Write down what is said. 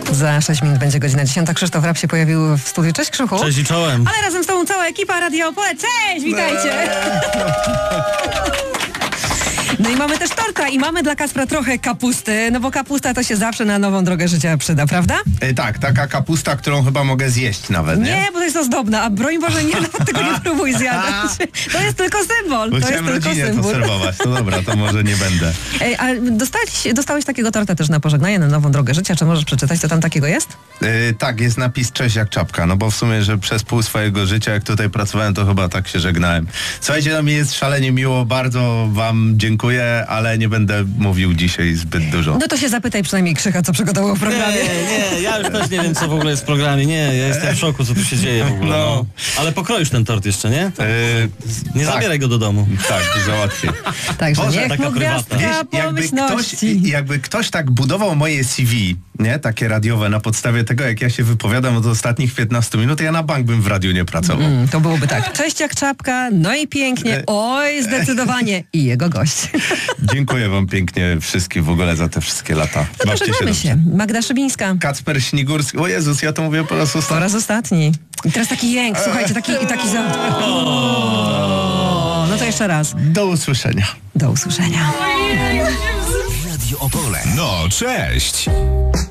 Za 6 minut będzie godzina 10. Krzysztof Rap się pojawił w studiu. Cześć, Krzychu. Cześć i czołem. Ale razem z tobą cała ekipa Radio Opole. Cześć, witajcie. No i mamy też torta i mamy dla Kacpra trochę kapusty, no bo kapusta to się zawsze na nową drogę życia przyda, prawda? Tak, taka kapusta, którą chyba mogę zjeść nawet, nie? Nie, bo to jest ozdobna, a broń Boże, nie, nawet tego nie próbuj zjadać. To jest tylko symbol. Bo To chciałem jest tylko rodzinie symbol. to serwować. No dobra, to może nie będę. Ej, a dostałeś takiego torta też na pożegnanie, na nową drogę życia. Czy możesz przeczytać, co tam takiego jest? Tak, jest napis cześć jak czapka, no bo w sumie, że przez pół swojego życia, jak tutaj pracowałem, to chyba tak się żegnałem. Słuchajcie, no mi jest szalenie miło, bardzo wam dziękuję, ale nie będę mówił dzisiaj zbyt dużo. No to się zapytaj przynajmniej Krzycha, co przygotował w programie. Nie, ja już też nie wiem, co w ogóle jest w programie. Nie, ja jestem w szoku, co tu się dzieje w ogóle. No. Ale pokroisz ten tort jeszcze, nie? Nie tak. Zabieraj go do domu. Tak, załatwię. Także Boże, niech taka mu gwiazdka prywatna. pomyślności. Jakby ktoś tak budował moje CV, nie, takie radiowe, na podstawie tego, jak ja się wypowiadam od ostatnich 15 minut, ja na bank bym w radiu nie pracował. To byłoby tak. Cześć jak czapka, no i pięknie, oj zdecydowanie i jego gość. Dziękuję wam pięknie wszystkim w ogóle za te wszystkie lata. No to Bawcie żegnamy dobrze. się. Magda Szybińska. Kacper Śnigurski. O Jezus, ja to mówię po raz Po ostatni. raz ostatni. I teraz taki jęk, słuchajcie, taki za... No to jeszcze raz. Do usłyszenia. Do usłyszenia. Radio Opole. No, cześć!